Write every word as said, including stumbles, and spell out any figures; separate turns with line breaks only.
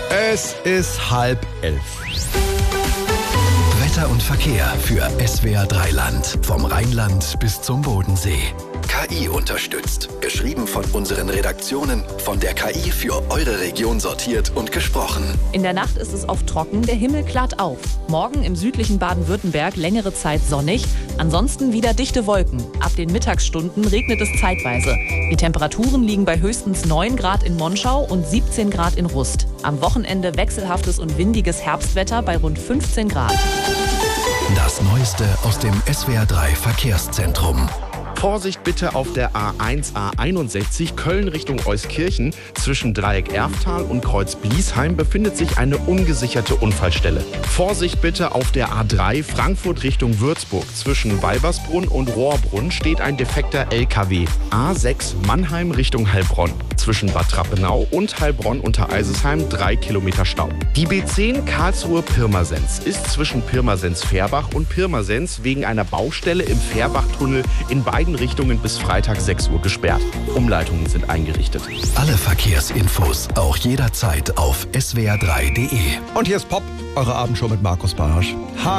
Es ist halb elf.
Wetter und Verkehr für S W R drei Land. Vom Rheinland bis zum Bodensee. K I unterstützt. Geschrieben von unseren Redaktionen, von der K I für eure Region sortiert und gesprochen.
In der Nacht ist es oft trocken, der Himmel klart auf. Morgen im südlichen Baden-Württemberg längere Zeit sonnig, ansonsten wieder dichte Wolken. Ab den Mittagsstunden regnet es zeitweise. Die Temperaturen liegen bei höchstens neun Grad in Monschau und siebzehn Grad in Rust. Am Wochenende wechselhaftes und windiges Herbstwetter bei rund fünfzehn Grad.
Das Neueste aus dem S W R drei Verkehrszentrum.
Vorsicht bitte auf der A eins A einundsechzig Köln Richtung Euskirchen. Zwischen Dreieck Erftal und Kreuz Bliesheim befindet sich eine ungesicherte Unfallstelle. Vorsicht bitte auf der A drei Frankfurt Richtung Würzburg. Zwischen Walbersbrunn und Rohrbrunn steht ein defekter L K W. A sechs Mannheim Richtung Heilbronn. Zwischen Bad Rappenau und Heilbronn unter Eisesheim drei Kilometer Stau. Die B zehn Karlsruhe-Pirmasens ist zwischen Pirmasens-Fährbach und Pirmasens wegen einer Baustelle im Fährbachtunnel in beiden Richtungen bis Freitag sechs Uhr gesperrt. Umleitungen sind eingerichtet.
Alle Verkehrsinfos auch jederzeit auf S W R drei Punkt D E.
Und hier ist Pop, eure Abendshow mit Markus Barsch.